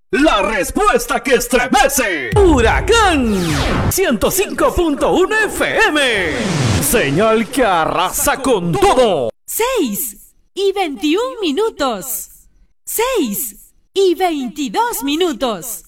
La respuesta que estremece. Huracán 105.1 FM. Señal que arrasa con todo. 6:21. 6:22.